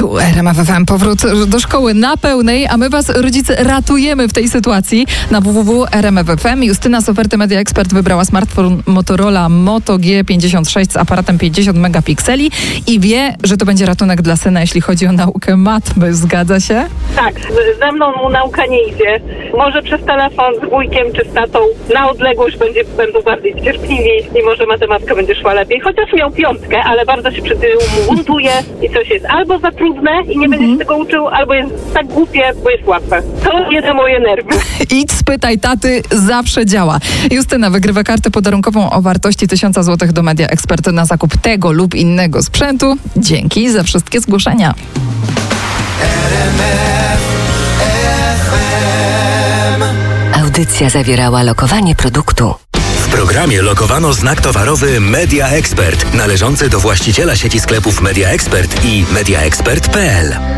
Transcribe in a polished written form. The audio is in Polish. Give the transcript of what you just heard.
Tu RMF FM, powrót do szkoły na pełnej, a my was, rodzice, ratujemy w tej sytuacji. Na www.rmf FM Justyna z oferty Media Expert wybrała smartfon Motorola Moto G56 z aparatem 50 megapikseli i wie, że to będzie ratunek dla syna, jeśli chodzi o naukę matmy. Zgadza się? Tak, ze mną mu nauka nie idzie. Może przez telefon z wujkiem czy z tatą na odległość będą bardziej cierpliwi i może matematyka będzie szła lepiej. Chociaż miał 5, ale bardzo się przy tym buntuje i coś jest albo za trudne i nie będzie się tego uczył, albo jest tak głupie, bo jest łatwe. To nie da moje nerwy. Idź spytaj taty, zawsze działa. Justyna wygrywa kartę podarunkową o wartości 1000 zł do Media Expert na zakup tego lub innego sprzętu. Dzięki za wszystkie zgłoszenia. Audycja zawierała lokowanie produktu. W programie lokowano znak towarowy Media Expert, należący do właściciela sieci sklepów Media Expert i mediaexpert.pl.